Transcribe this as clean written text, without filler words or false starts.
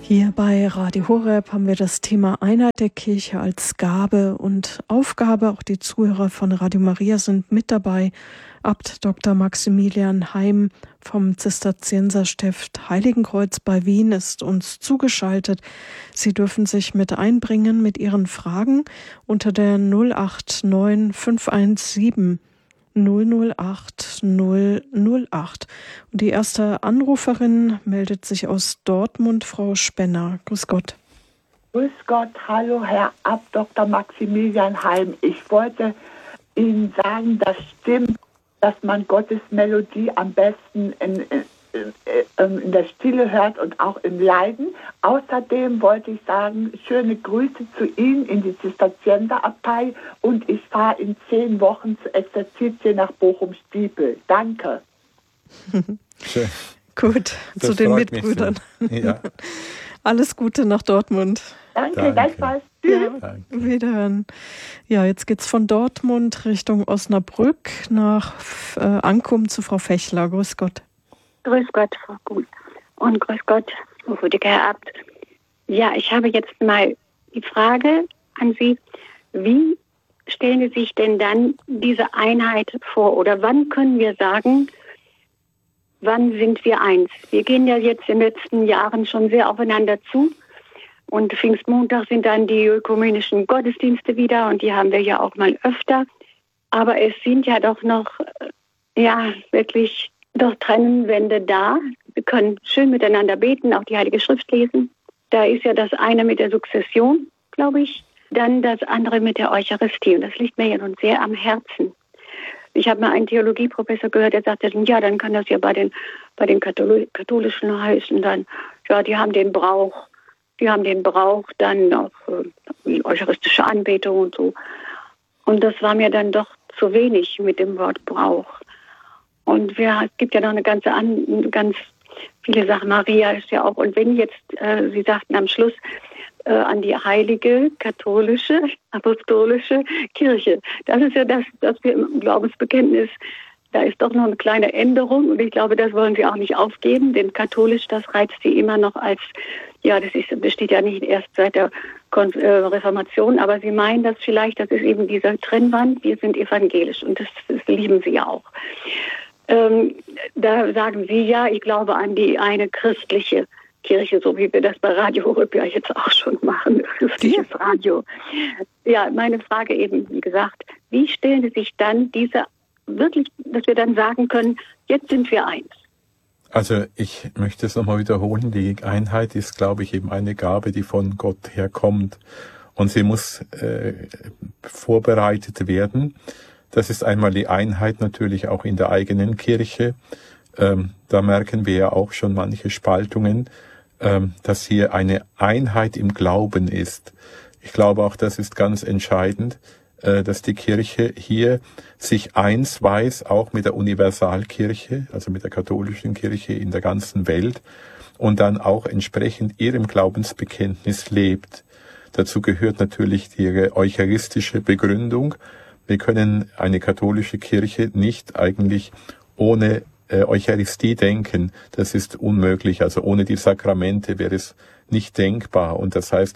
Hier bei Radio Horeb haben wir das Thema Einheit der Kirche als Gabe und Aufgabe. Auch die Zuhörer von Radio Maria sind mit dabei. Abt Dr. Maximilian Heim vom Zisterzienserstift Heiligenkreuz bei Wien ist uns zugeschaltet. Sie dürfen sich mit einbringen mit Ihren Fragen unter der 089 517 008 008. Und die erste Anruferin meldet sich aus Dortmund, Frau Spenner. Grüß Gott. Grüß Gott, hallo Herr Abt Dr. Maximilian Heim. Ich wollte Ihnen sagen, das stimmt, dass man Gottes Melodie am besten in der Stille hört und auch im Leiden. Außerdem wollte ich sagen, schöne Grüße zu Ihnen in die Zisterzienserabtei und ich fahre in 10 Wochen zur Exerzitien nach Bochum-Stiepel. Danke. Schön. Gut, das zu den Mitbrüdern. Ja. Alles Gute nach Dortmund. Danke. Gleichfalls. Tschüss. Ja, wiederhören. Ja, jetzt geht's von Dortmund Richtung Osnabrück nach Ankum zu Frau Fechler. Grüß Gott. Grüß Gott, Frau Kuhn. Und grüß Gott, würdiger Herr Abt. Ja, ich habe jetzt mal die Frage an Sie. Wie stellen Sie sich denn dann diese Einheit vor? Oder wann können wir sagen, wann sind wir eins? Wir gehen ja jetzt in den letzten Jahren schon sehr aufeinander zu. Und Pfingstmontag sind dann die ökumenischen Gottesdienste wieder. Und die haben wir ja auch mal öfter. Aber es sind ja doch noch, wirklich doch Trennwände da. Wir können schön miteinander beten, auch die Heilige Schrift lesen. Da ist ja das eine mit der Sukzession, glaube ich, dann das andere mit der Eucharistie. Und das liegt mir ja nun sehr am Herzen. Ich habe mal einen Theologieprofessor gehört, der sagte, ja, dann kann das ja bei den Katholischen heißen, dann, ja, die haben den Brauch dann auch die eucharistische Anbetung und so. Und das war mir dann doch zu wenig mit dem Wort Brauch. Und es gibt ja noch ganz viele Sachen. Maria ist ja auch, und wenn jetzt, Sie sagten am Schluss, an die heilige, katholische, apostolische Kirche. Das ist ja das, was wir im Glaubensbekenntnis, da ist doch noch eine kleine Änderung und ich glaube, das wollen Sie auch nicht aufgeben, denn katholisch, das reizt Sie immer noch als, besteht ja nicht erst seit der Reformation, aber Sie meinen das vielleicht, das ist eben dieser Trennwand, wir sind evangelisch und das lieben Sie ja auch. Da sagen Sie ja, ich glaube an die eine christliche Kirche, so wie wir das bei Radio Horeb ja jetzt auch schon machen, christliches Radio. Ja, meine Frage eben, wie gesagt, wie stellen Sie sich dann diese wirklich, dass wir dann sagen können, jetzt sind wir eins? Also ich möchte es nochmal wiederholen, die Einheit ist, glaube ich, eben eine Gabe, die von Gott herkommt und sie muss vorbereitet werden. Das ist einmal die Einheit natürlich auch in der eigenen Kirche. Da merken wir ja auch schon manche Spaltungen, dass hier eine Einheit im Glauben ist. Ich glaube auch, das ist ganz entscheidend, dass die Kirche hier sich eins weiß, auch mit der Universalkirche, also mit der katholischen Kirche in der ganzen Welt und dann auch entsprechend ihrem Glaubensbekenntnis lebt. Dazu gehört natürlich die eucharistische Begründung. Wir können eine katholische Kirche nicht eigentlich ohne Eucharistie denken. Das ist unmöglich. Also ohne die Sakramente wäre es nicht denkbar. Und das heißt,